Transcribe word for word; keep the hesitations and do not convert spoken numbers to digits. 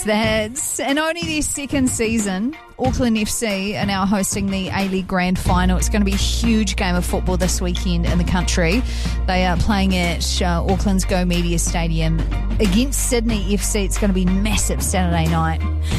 The Heads. And only their second season, Auckland F C are now hosting the A-League Grand Final. It's going to be a huge game of football this weekend in the country. They are playing at uh, Auckland's Go Media Stadium against Sydney F C. It's going to be massive Saturday night.